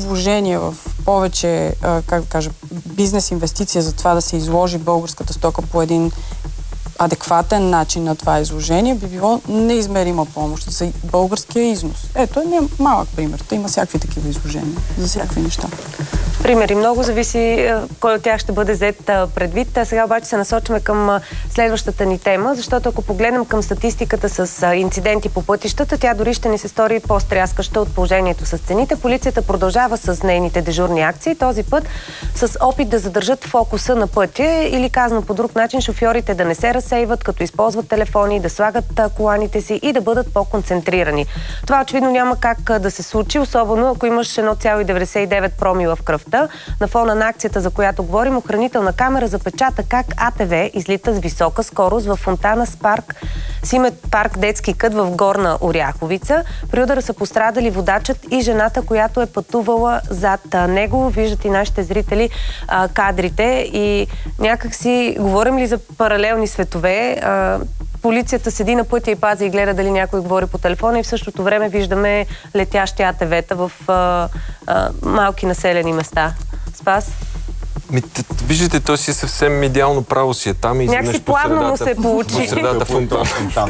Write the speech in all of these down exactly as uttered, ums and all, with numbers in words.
вложение в повече, как да кажа, бизнес инвестиция за това да се изложи българската стока по един адекватен начин на това изложение, би било неизмерима помощ за българския износ. Ето е малък пример. Та има всякакви такива изложения за всякакви неща. Примери много, зависи кой от тях ще бъде взет предвид. А сега обаче се насочваме към следващата ни тема, защото ако погледнем към статистиката с инциденти по пътищата, тя дори ще ни се стори по-стряскаща от положението с цените. Полицията продължава с нейните дежурни акции, този път с опит да задържат фокуса на пътя или казано по друг начин, шофьорите да не се разсейват, като използват телефони, да слагат коланите си и да бъдат по-концентрирани. Това очевидно няма как да се случи, особено ако имаш едно цяло деветдесет и девет промила в кръвта. На фона на акцията, за която говорим, охранителна камера запечата как А Те Ве излита с висока скорост в фонтана с парк Симет парк детски кът в Горна Оряховица. При удара са пострадали водачът и жената, която е пътувала зад него. Виждат и нашите зрители а, кадрите и някак си говорим ли за паралелни светове. А, полицията седи на пътя и пази и гледа дали някой говори по телефона и в същото време виждаме летящи А Те Вета в а, а, малки населени места. Спас? Ми, виждате, той си е съвсем идеално право си е там и някакси плавно му се получи. В средата фонтан.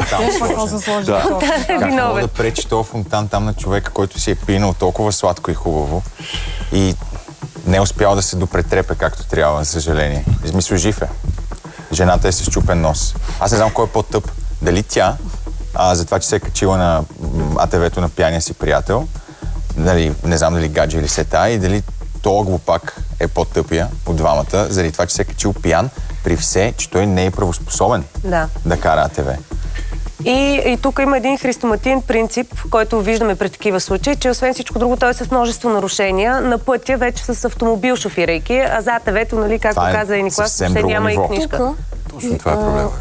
Как мога да пречи този фонтан там на човека, който си е пинал толкова сладко и хубаво и не е успял да се допретрепе както трябва, за съжаление. Измисля, жив е. Жената е с счупен нос. Аз не знам кой е по-тъп. Дали тя, а, за това, че се е качила на А Те Вето на пияния си приятел, дали, не знам дали гадже или сета, и дали този глупак е по-тъпия от двамата, заради това, че се е качил пиян, при все, че той не е правоспособен да, да кара А Те Ве. И, и тук има един христоматиен принцип, който виждаме при такива случаи, че освен всичко друго, той е с множество нарушения. На пътя вече с автомобил шофирайки, а за А Те Вето, нали, както това каза и Николас, ще няма ниво. и книжка. Тук, точно това е проблема.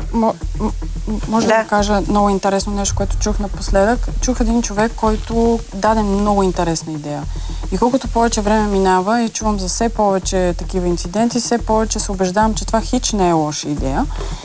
Може да. да кажа много интересно нещо, което чух напоследък. Чух един човек, който даде много интересна идея. И колкото повече време минава и чувам за все повече такива инциденти, все повече се убеждавам, че това хич не е лоша идея.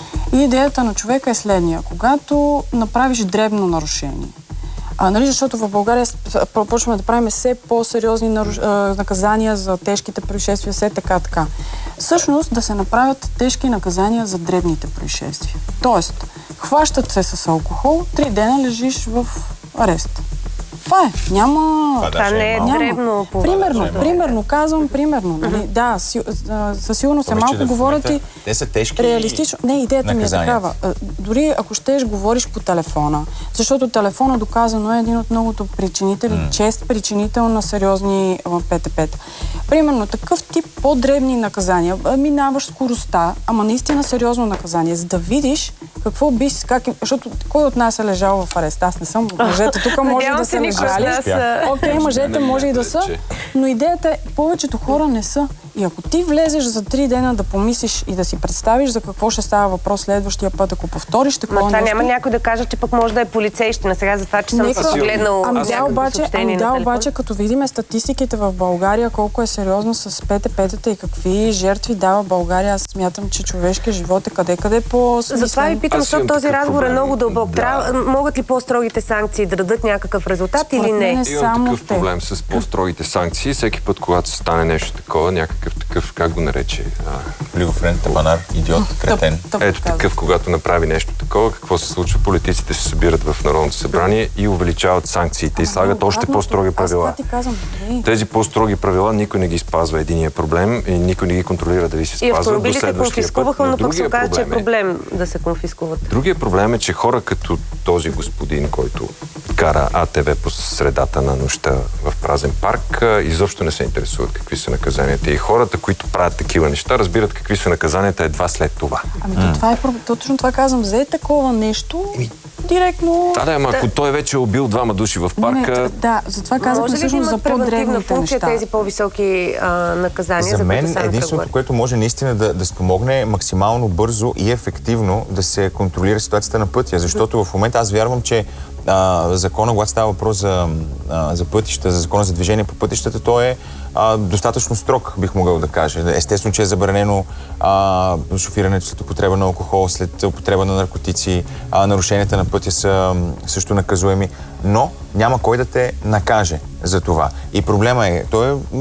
И идеята на човека е следния. Когато направиш дребно нарушение, а, нали, защото в България почваме да правим все по-сериозни наруш... наказания за тежките происшествия, все така, така. Всъщност да се направят тежки наказания за дребните происшествия. Тоест, хващат се с алкохол, три дена лежиш в арест. Това е. Няма... Това, това не е дребно. Примерно, примерно, казвам, примерно. Нали? Mm-hmm. Да, си, а, със сигурност е малко говорят и... Те са тежки реалистично. Не, идеята ми е такава. А, дори ако щеш, говориш по телефона, защото телефона, доказано, е един от многото причинители, mm. чест причинител на сериозни Пе Те Пета. Примерно, такъв тип по-дребни наказания. Минаваш скоростта, ама наистина сериозно наказание, за да видиш какво би... Как, защото кой от нас е лежал в арест? Аз не съм. Мъжете тук може да се лежали. Окей, мъжете може и да са, но идеята е, повечето хора не са. И ако ти влезеш за три дена да помислиш и да си представиш за какво ще става въпрос следващия път, ако повториш такова нещо... това няма някой да каже, че пък може да е полицейщина сега за това, че съм погледнал ами да, обаче, ами да, на обаче, като видим статистиките в България, колко е сериозно с Пе Те Петата и какви жертви дава България, аз смятам, че човешкия живот е къде-къде по-смислен. Затова и питам, защото този разговор е много дълбок. Да. Могат ли по-строгите санкции да дадат някакъв резултат Според или не? не Имам такъв те. проблем с по-строгите санкции. Всеки път, когато се стане нещо такова, някакъв такъв, как го нарече? Олигофрен, табанар, идиот, кретен. Тъп, тъп, Ето такъв, когато направи нещо такова, какво се случва? Политиците се събират в Народното събрание и увеличават санкциите и слагат още по-строги правила. Тези по-строги правила никой не ги спазва, единия проблем, и никой не ги контролира дали се спазват. И автомобилите конфискуваха, но пък се оказа, че е проблем да се конфискуват. Другия проблем е, че хора като този господин, който кара А Те Ве по средата на нощта в празен парк, изобщо не се интересуват какви са наказанията. И хората, които правят такива неща, разбират какви са наказанията едва след това. Ами то, това е, точно това казвам. Взе такова нещо, директно... Да, да, ама ако той вече е убил двама души в парка... Не, не, да, затова казахме всъщност за по-древните неща. Тези по-високи а, наказания, за, за мен които единственото, което може наистина да, да спомогне е максимално бързо и ефективно да се контролира ситуацията на пътя. Защото в момента аз вярвам, че а, закона, когато става въпрос за, а, за пътища, за закона за движение по пътищата, той е а, достатъчно строг, бих могъл да кажа. Естествено, че е забранено а, шофирането след употреба на алкохол, след употреба на наркотици, а, нарушенията на пътя са също наказуеми, но няма кой да те накаже за това. И проблема е, той е